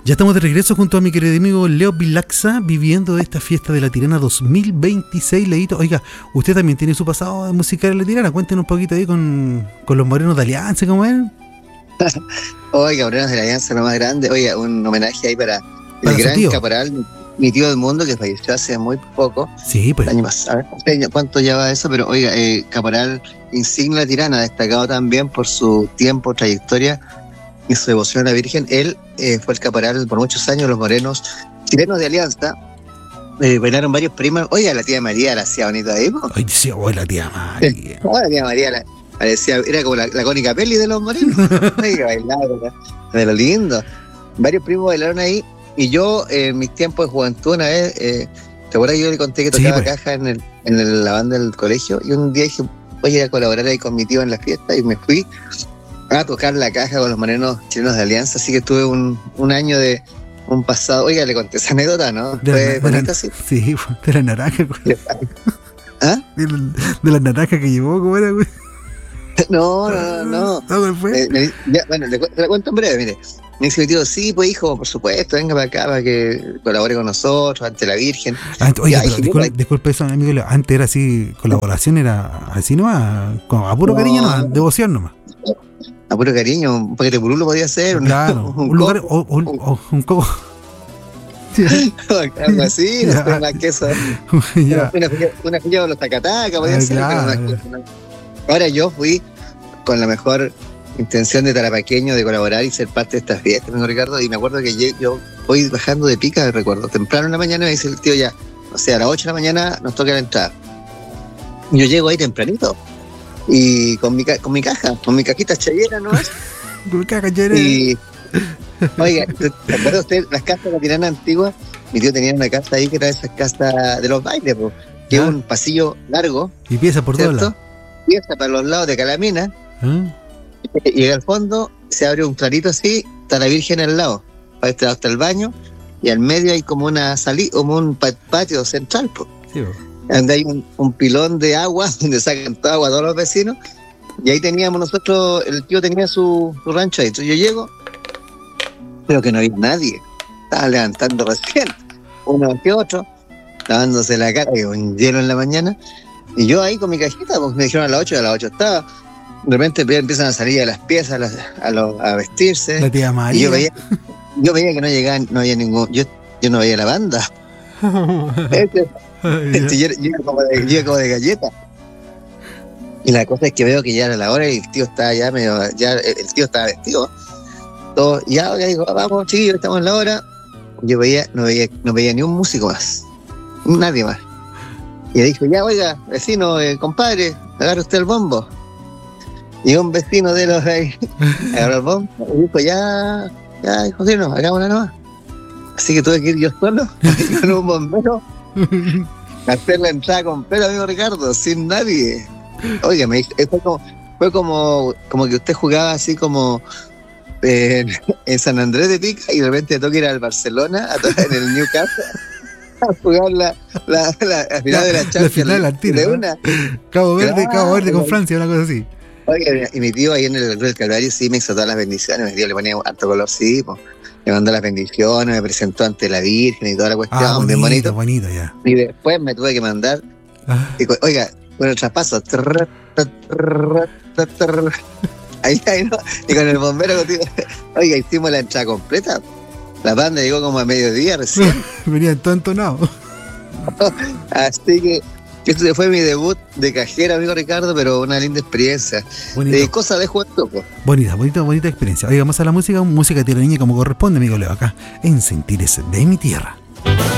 Ya estamos de regreso junto a mi querido amigo Leo Vilaxa, viviendo esta fiesta de La Tirana 2026, Leito. Oiga, usted también tiene su pasado musical en La Tirana. Cuéntenos un poquito ahí con los Morenos de Alianza, ¿cómo es? Oiga, Morenos de la Alianza, lo más grande. Oiga, un homenaje ahí para el gran tío. caporal, mi tío del mundo, que falleció hace muy poco. Sí, pues. El año pasado. ¿Cuánto lleva eso? Pero oiga, caporal insigne de La Tirana, destacado también por su tiempo, trayectoria y su devoción a la Virgen. Él fue el caporal por muchos años. Los morenos chilenos de Alianza bailaron varios primas. Oiga, la tía María la hacía bonita ahí, ¿no? Ay, sí, la tía María. La tía María la decía, era como la cónica peli de los morenos. Oiga, bailaba de lo lindo. Varios primos bailaron ahí. Y yo, en mis tiempos de juventud, una vez, ¿te acuerdas que yo le conté que tocaba caja en la banda del colegio? Y un día dije, voy a ir a colaborar ahí con mi tío en la fiesta, y me fui a tocar la caja con los morenos chilenos de Alianza. Así que tuve un año de un pasado. Oiga, le conté esa anécdota, ¿no? Fue bonita, sí. Sí, de la naranja. ¿Ah? De la naranja que llevó, ¿cómo era, güey? No. ¿Cómo fue? Bueno, te la cuento en breve, mire. Me dice mi tío, sí, pues hijo, por supuesto, venga para acá para que colabore con nosotros ante la Virgen. Oye, pero disculpe eso, amigo Leo. Antes era así, colaboración era así nomás, a puro cariño nomás, devoción nomás. A puro cariño, un paquete de purulo podía ser. Claro, un lugar, o un coco. Algo así, no sé más que eso. Una filla de los tacataca podía ser. Claro. Ahora yo fui con la mejor intención de tarapaqueño de colaborar y ser parte de estas fiestas, amigo Ricardo, y me acuerdo que yo voy bajando de Pica, recuerdo, temprano en la mañana, me dice el tío ya, o sea, a las 8 de la mañana nos toca la entrada. Yo llego ahí tempranito, y con mi cajita chayera, ¿no es? Con mi caja chayera. Y, oiga, ¿te acuerdas usted las casas de La Tirana antiguas? Mi tío tenía una casa ahí que era esas casas de los bailes, que es un pasillo largo. Y pieza por todos lados. Pieza para los lados de Calamina. Y al fondo se abre un clarito así, está la Virgen al lado, para este lado está el baño, y al medio hay como una salida, como un patio central, sí, donde hay un pilón de agua, donde sacan toda agua todos los vecinos, y ahí teníamos nosotros, el tío tenía su rancho ahí. Entonces yo llego, pero que no había nadie, estaba levantando recién, uno que otro, lavándose la cara, con hielo en la mañana, y yo ahí con mi cajita, pues me dijeron a las 8, y a las 8 estaba. De repente empiezan a salir de las piezas a vestirse. La tía María. Y yo veía que no había ningún. Yo no veía la banda. Yo como de galleta. Y la cosa es que veo que ya era la hora y el tío estaba ya medio. El tío estaba vestido. Todo, ya digo, vamos chiquillos, estamos en la hora. Yo no veía ni un músico más. Nadie más. Y le dijo, ya oiga, vecino, compadre, agarra usted el bombo. Y un vecino de los ahí agarró el bombo y dijo, ya, José, no, hagámosla nomás. Así que tuve que ir yo solo, con un bombero, a hacer la entrada completa, amigo Ricardo, sin nadie. Oye, fue como que usted jugaba así como en San Andrés de Pica y de repente toca ir al Barcelona, en el Newcastle, a jugar la final de la Champions. La final la tira, de una. Cabo Verde con Francia, una cosa así. Oye, y mi tío ahí en el Calvario sí me hizo todas las bendiciones. Mi tío le ponía harto color, sí, me mandó las bendiciones, me presentó ante la Virgen y toda la cuestión, bien bonito. Bonito, ya. Y después me tuve que mandar, oiga, con el traspaso, ahí, ¿no? Y con el bombero, oiga, hicimos la entrada completa. La banda llegó como a mediodía recién. Venían todo entonados. Así que este fue mi debut de cajera, amigo Ricardo, pero una linda experiencia. Cosa de juventud. Bonita experiencia. Oiga, vamos a la música tierreña como corresponde, amigo Leo, acá en Sentires de mi Tierra.